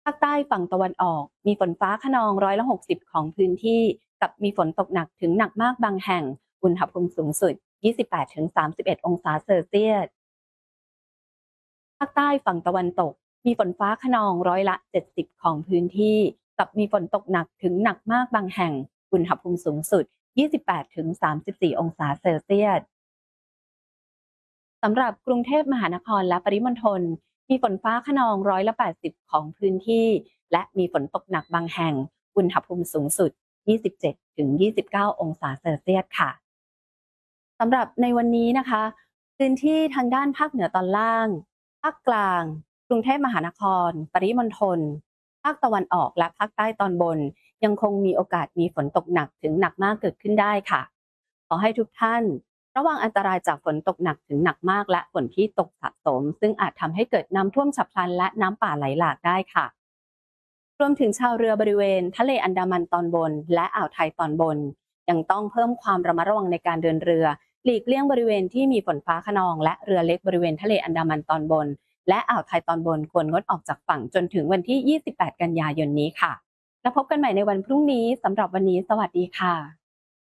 ภาคใต้ฝั่งตะวันออกมีฝนฟ้าคะนอง60%ของพื้นที่กับมีฝนตกหนักถึงหนักมากบางแห่งอุณหภูมิสูงสุด28-31องศาเซลเซียสภาคใต้ฝั่งตะวันตกมีฝนฟ้าคะนอง70%ของพื้นที่กับมีฝนตกหนักถึงหนักมากบางแห่งอุณหภูมิสูงสุด28-34องศาเซลเซียส สำหรับกรุงเทพมหานครและปริมณฑลมีฝนฟ้าคะนอง80%ของพื้นที่และมีฝนตกหนักบางแห่งอุณหภูมิสูงสุด27-29องศาเซลเซียสค่ะสำหรับในวันนี้นะคะพื้นที่ทางด้านภาคเหนือตอนล่างภาคกลางกรุงเทพมหานครปริมณฑลภาคตะวันออกและภาคใต้ตอนบนยังคงมีโอกาสมีฝนตกหนักถึงหนักมากเกิดขึ้นได้ค่ะขอให้ทุกท่าน ระวังอันตรายจากฝนตกหนักถึงหนักมากและฝนที่ตกสะสมซึ่งอาจทำให้เกิดน้ำท่วมฉับพลันและน้ำป่าไหลหลากได้ค่ะรวมถึงชาวเรือบริเวณทะเลอันดามันตอนบนและอ่าวไทยตอนบนยังต้องเพิ่มความระมัดระวังในการเดินเรือหลีกเลี่ยงบริเวณที่มีฝนฟ้าคะนองและเรือเล็กบริเวณทะเลอันดามันตอนบนและอ่าวไทยตอนบนควรงดออกจากฝั่งจนถึงวันที่28กันยายนนี้ค่ะแล้วพบกันใหม่ในวันพรุ่งนี้สำหรับวันนี้สวัสดีค่ะ